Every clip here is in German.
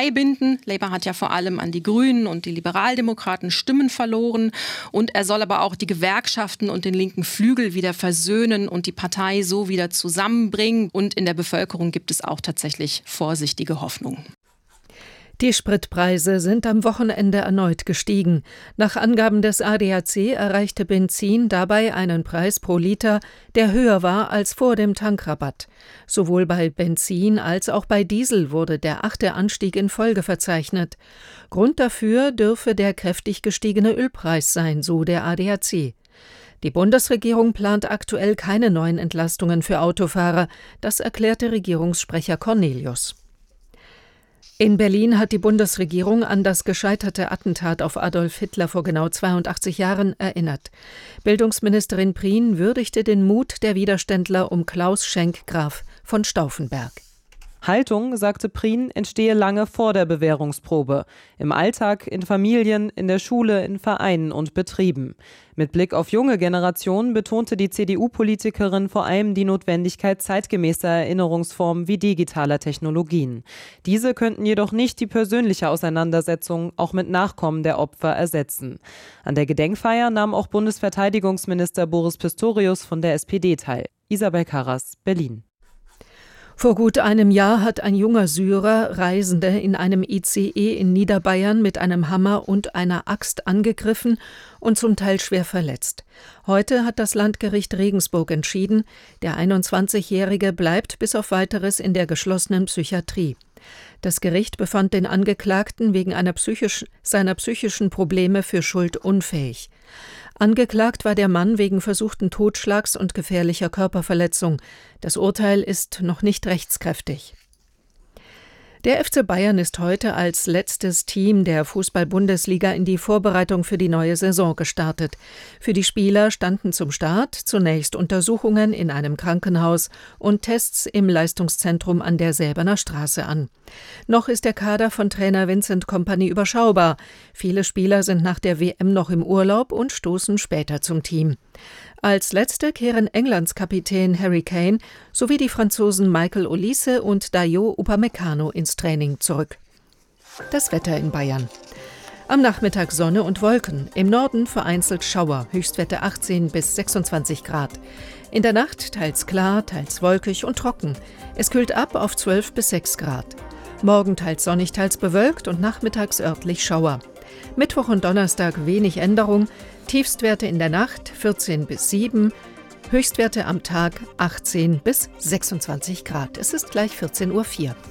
Partei binden. Labour hat ja vor allem an die Grünen und die Liberaldemokraten Stimmen verloren. Und er soll aber auch die Gewerkschaften und den linken Flügel wieder versöhnen und die Partei so wieder zusammenbringen. Und in der Bevölkerung gibt es auch tatsächlich vorsichtige Hoffnung. Die Spritpreise sind am Wochenende erneut gestiegen. Nach Angaben des ADAC erreichte Benzin dabei einen Preis pro Liter, der höher war als vor dem Tankrabatt. Sowohl bei Benzin als auch bei Diesel wurde der 8. Anstieg in Folge verzeichnet. Grund dafür dürfe der kräftig gestiegene Ölpreis sein, so der ADAC. Die Bundesregierung plant aktuell keine neuen Entlastungen für Autofahrer, das erklärte Regierungssprecher Cornelius. In Berlin hat die Bundesregierung an das gescheiterte Attentat auf Adolf Hitler vor genau 82 Jahren erinnert. Bildungsministerin Prien würdigte den Mut der Widerständler um Klaus Schenk Graf von Stauffenberg. Haltung, sagte Prien, entstehe lange vor der Bewährungsprobe. Im Alltag, in Familien, in der Schule, in Vereinen und Betrieben. Mit Blick auf junge Generationen betonte die CDU-Politikerin vor allem die Notwendigkeit zeitgemäßer Erinnerungsformen wie digitaler Technologien. Diese könnten jedoch nicht die persönliche Auseinandersetzung auch mit Nachkommen der Opfer ersetzen. An der Gedenkfeier nahm auch Bundesverteidigungsminister Boris Pistorius von der SPD teil. Isabel Karras, Berlin. Vor gut einem Jahr hat ein junger Syrer Reisende in einem ICE in Niederbayern mit einem Hammer und einer Axt angegriffen und zum Teil schwer verletzt. Heute hat das Landgericht Regensburg entschieden, der 21-Jährige bleibt bis auf Weiteres in der geschlossenen Psychiatrie. Das Gericht befand den Angeklagten wegen seiner psychischen Probleme für schuldunfähig. Angeklagt war der Mann wegen versuchten Totschlags und gefährlicher Körperverletzung. Das Urteil ist noch nicht rechtskräftig. Der FC Bayern ist heute als letztes Team der Fußball-Bundesliga in die Vorbereitung für die neue Saison gestartet. Für die Spieler standen zum Start zunächst Untersuchungen in einem Krankenhaus und Tests im Leistungszentrum an der Säbener Straße an. Noch ist der Kader von Trainer Vincent Kompany überschaubar. Viele Spieler sind nach der WM noch im Urlaub und stoßen später zum Team. Als Letzte kehren Englands Kapitän Harry Kane sowie die Franzosen Michael Olise und Dayot Upamecano ins Training zurück. Das Wetter in Bayern. Am Nachmittag Sonne und Wolken, im Norden vereinzelt Schauer, Höchstwerte 18 bis 26 Grad. In der Nacht teils klar, teils wolkig und trocken. Es kühlt ab auf 12 bis 6 Grad. Morgen teils sonnig, teils bewölkt und nachmittags örtlich Schauer. Mittwoch und Donnerstag wenig Änderung, Tiefstwerte in der Nacht 14 bis 7, Höchstwerte am Tag 18 bis 26 Grad. Es ist gleich 14:04 Uhr.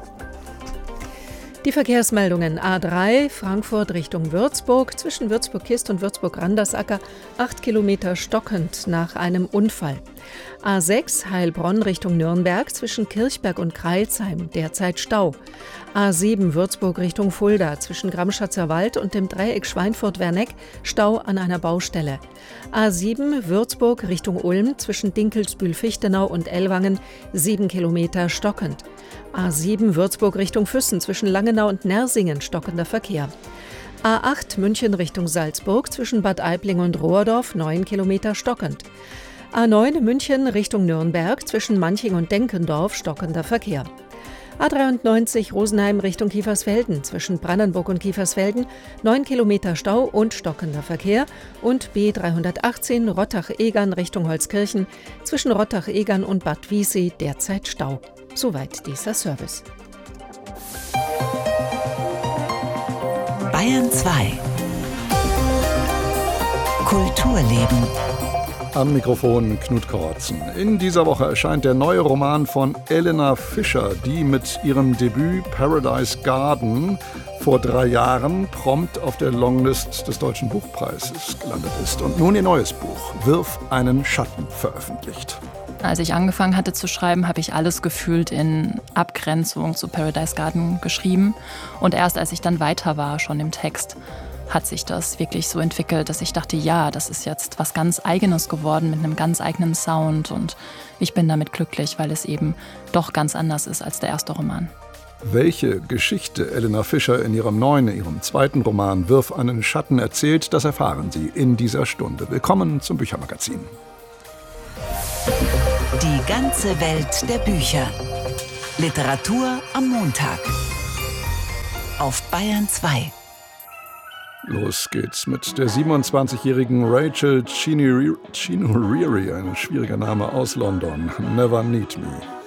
Die Verkehrsmeldungen: A3 Frankfurt Richtung Würzburg, zwischen Würzburg-Kist und Würzburg-Randersacker 8 Kilometer stockend nach einem Unfall. A6 Heilbronn Richtung Nürnberg, zwischen Kirchberg und Crailsheim derzeit Stau. A7 Würzburg Richtung Fulda, zwischen Gramschatzer Wald und dem Dreieck Schweinfurt-Werneck Stau an einer Baustelle. A7 Würzburg Richtung Ulm, zwischen Dinkelsbühl-Fichtenau und Ellwangen 7 Kilometer stockend. A7 Würzburg Richtung Füssen, zwischen Langenau und Nersingen stockender Verkehr. A8 München Richtung Salzburg, zwischen Bad Aibling und Rohrdorf 9 Kilometer stockend. A9 München Richtung Nürnberg, zwischen Manching und Denkendorf stockender Verkehr. A93 Rosenheim Richtung Kiefersfelden, zwischen Brannenburg und Kiefersfelden 9 Kilometer Stau und stockender Verkehr. Und B318 Rottach-Egern Richtung Holzkirchen, zwischen Rottach-Egern und Bad Wiessee derzeit Stau. Soweit dieser Service. Bayern 2 Kulturleben. Am Mikrofon Knut Korotzen. In dieser Woche erscheint der neue Roman von Elena Fischer, die mit ihrem Debüt Paradise Garden vor 3 Jahren prompt auf der Longlist des Deutschen Buchpreises gelandet ist und nun ihr neues Buch Wirf einen Schatten veröffentlicht. Als ich angefangen hatte zu schreiben, habe ich alles gefühlt in Abgrenzung zu Paradise Garden geschrieben. Und erst als ich dann weiter war, schon im Text, hat sich das wirklich so entwickelt, dass ich dachte, ja, das ist jetzt was ganz Eigenes geworden mit einem ganz eigenen Sound. Und ich bin damit glücklich, weil es eben doch ganz anders ist als der erste Roman. Welche Geschichte Elena Fischer in ihrem zweiten Roman Wirf einen Schatten erzählt, das erfahren Sie in dieser Stunde. Willkommen zum Büchermagazin. Die ganze Welt der Bücher. Literatur am Montag. auf Bayern 2. Los geht's mit der 27-jährigen Rachel Chinouriri, ein schwieriger Name, aus London. Never Need Me.